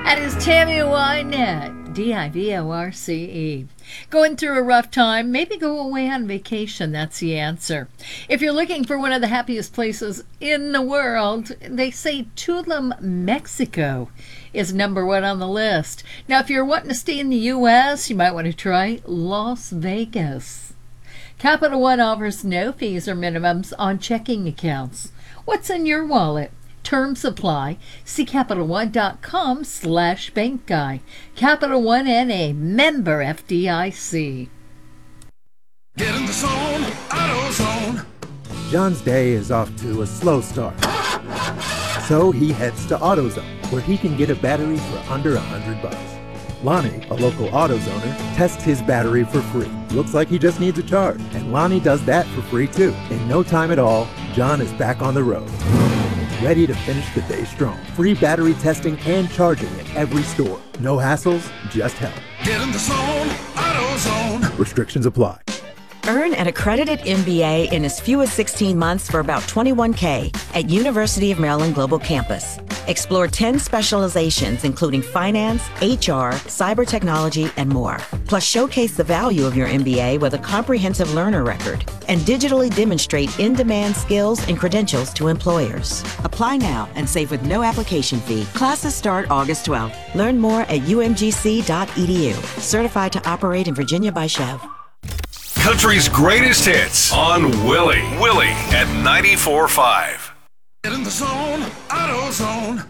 That is Tammy Wynette, Divorce. Going through a rough time? Maybe go away on vacation. That's the answer. If you're looking for one of the happiest places in the world, they say Tulum, Mexico is number one on the list. Now, if you're wanting to stay in the U.S., you might want to try Las Vegas. Capital One offers no fees or minimums on checking accounts. What's in your wallet? Terms apply. See CapitalOne.com/bank guy. Capital One NA, member FDIC. Get in the zone, AutoZone. John's day is off to a slow start. So he heads to AutoZone, where he can get a battery for under $100. Lonnie, a local AutoZoner, tests his battery for free. Looks like he just needs a charge, and Lonnie does that for free too. In no time at all, John is back on the road, ready to finish the day strong. Free battery testing and charging at every store. No hassles, just help. Get in the zone, AutoZone. Restrictions apply. Earn an accredited MBA in as few as 16 months for about $21K at University of Maryland Global Campus. Explore 10 specializations including finance, HR, cyber technology, and more. Plus showcase the value of your MBA with a comprehensive learner record and digitally demonstrate in-demand skills and credentials to employers. Apply now and save with no application fee. Classes start August 12th. Learn more at umgc.edu. Certified to operate in Virginia by Chev. Country's greatest hits on Willie at 94.5. Get in the zone, AutoZone.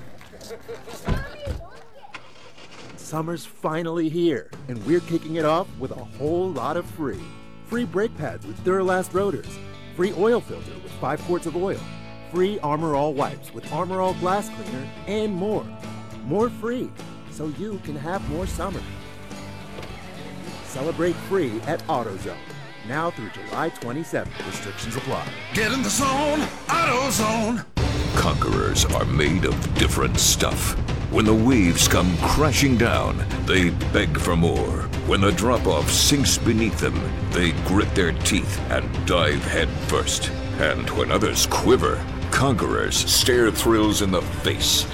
Summer's finally here, and we're kicking it off with a whole lot of free. Free brake pads with Duralast rotors. Free oil filter with 5 quarts of oil. Free Armor All wipes with Armor All glass cleaner, and more. More free, so you can have more summer. Celebrate free at AutoZone. Now through July 27th. Restrictions apply. Get in the zone, AutoZone. Conquerors are made of different stuff. When the waves come crashing down, they beg for more. When the drop-off sinks beneath them, they grit their teeth and dive head first. And when others quiver, conquerors stare thrills in the face